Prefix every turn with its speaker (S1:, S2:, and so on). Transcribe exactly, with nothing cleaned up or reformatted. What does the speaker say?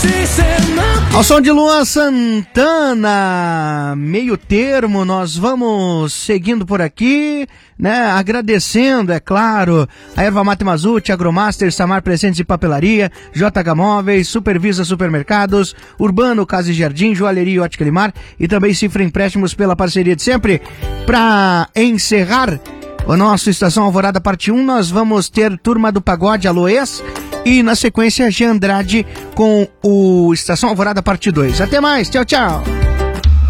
S1: Ao som de Luan Santana, meio termo, nós vamos seguindo por aqui, né? Agradecendo, é claro, a Erva Mate Mazute, Agromaster, Samar Presentes e Papelaria, J H Móveis, Supervisa Supermercados, Urbano, Casa e Jardim, Joalheria Ótica Limar e também Cifra Empréstimos pela parceria de sempre. Para encerrar o nosso Estação Alvorada parte um, nós vamos ter Turma do Pagode, Aloés, e na sequência G. Andrade com o Estação Alvorada parte dois. Até mais, tchau, tchau.